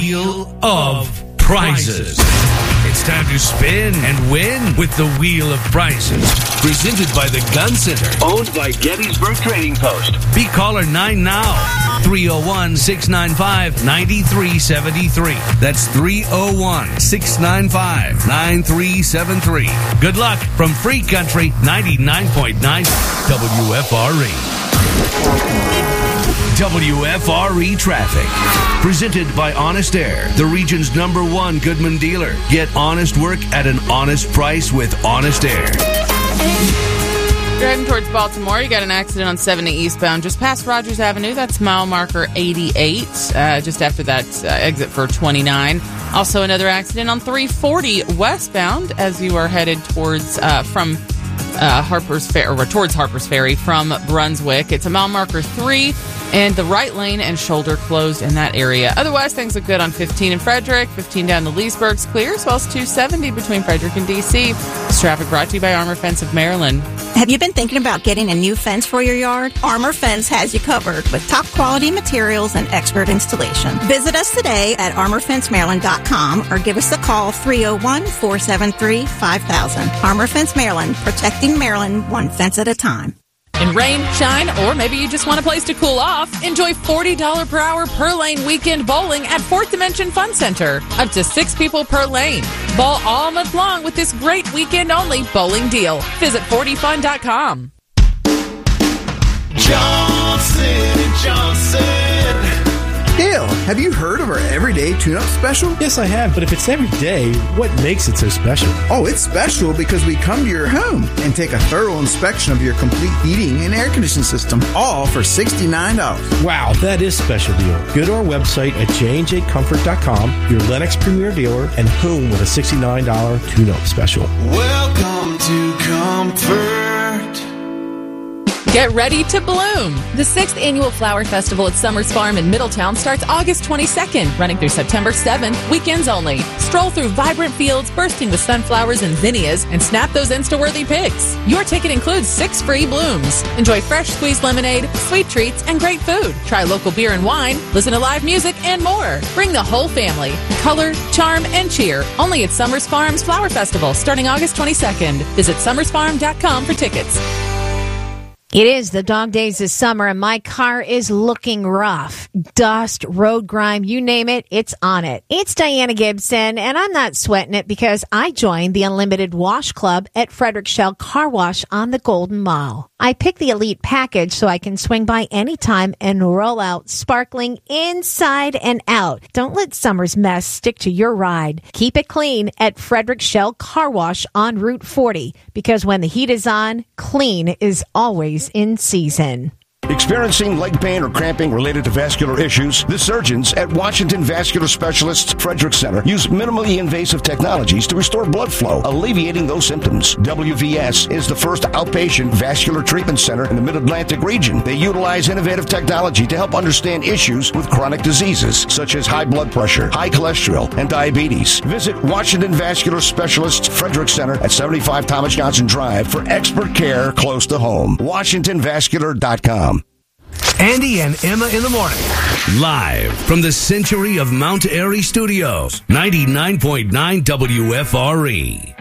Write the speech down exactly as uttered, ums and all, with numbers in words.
Wheel of Prizes. It's time to spin and win with the Wheel of Prizes. Presented by the Gun Center. Owned by Gettysburg Trading Post. Be caller nine now. three oh one, six nine five, nine three seven three. That's three oh one, six nine five, nine three seven three. Good luck from Free Country ninety-nine point nine W F R E. W F R E Traffic. Presented by Honest Air, the region's number one Goodman dealer. Get honest work at an honest price with Honest Air. You're heading towards Baltimore. You got an accident on seventy eastbound just past Rogers Avenue. That's mile marker eighty-eight, uh, just after that uh, exit for twenty-nine. Also another accident on three forty westbound as you are headed towards uh, from uh, Harper's Ferry, or towards Harper's Ferry from Brunswick. It's a mile marker three. And the right lane and shoulder closed in that area. Otherwise, things look good on fifteen in Frederick. fifteen down to Leesburg's clear, as well as two seventy between Frederick and D C. This traffic brought to you by Armor Fence of Maryland. Have you been thinking about getting a new fence for your yard? Armor Fence has you covered with top quality materials and expert installation. Visit us today at armor fence maryland dot com or give us a call three oh one, four seven three, five thousand. Armor Fence Maryland, protecting Maryland one fence at a time. In rain, shine, or maybe you just want a place to cool off, enjoy forty dollars per hour per lane weekend bowling at Fourth Dimension Fun Center. Up to six people per lane. Bowl all month long with this great weekend-only bowling deal. Visit forty fun dot com. Johnson and Johnson. Dale, have you heard of our Everyday Tune-Up Special? Yes, I have, but if it's every day, what makes it so special? Oh, it's special because we come to your home and take a thorough inspection of your complete heating and air conditioning system, all for sixty-nine dollars. Wow, that is special deal. Go to our website at j and j comfort dot com, your Lennox Premier dealer, and home with a sixty-nine dollars tune-up special. Welcome to Comfort. Get ready to bloom. The sixth Annual Flower Festival at Summers Farm in Middletown starts August twenty-second, running through September seventh, weekends only. Stroll through vibrant fields bursting with sunflowers and zinnias and snap those Insta-worthy pics. Your ticket includes six free blooms. Enjoy fresh squeezed lemonade, sweet treats, and great food. Try local beer and wine, listen to live music, and more. Bring the whole family. Color, charm, and cheer. Only at Summers Farm's Flower Festival starting August twenty-second. Visit summers farm dot com for tickets. It is the dog days this summer, and my car is looking rough. Dust, road grime, you name it, it's on it. It's Diana Gibson, and I'm not sweating it because I joined the Unlimited Wash Club at Frederick Shell Car Wash on the Golden Mile. I picked the Elite package so I can swing by anytime and roll out sparkling inside and out. Don't let summer's mess stick to your ride. Keep it clean at Frederick Shell Car Wash on Route forty, because when the heat is on, clean is always in season. Experiencing leg pain or cramping related to vascular issues? The surgeons at Washington Vascular Specialists Frederick Center use minimally invasive technologies to restore blood flow, alleviating those symptoms. W V S is the first outpatient vascular treatment center in the Mid-Atlantic region. They utilize innovative technology to help understand issues with chronic diseases such as high blood pressure, high cholesterol, and diabetes. Visit Washington Vascular Specialists Frederick Center at seventy-five Thomas Johnson Drive for expert care close to home. washington vascular dot com. Andy and Emma in the morning. Live from the Century of Mount Airy Studios. ninety-nine point nine W F R E.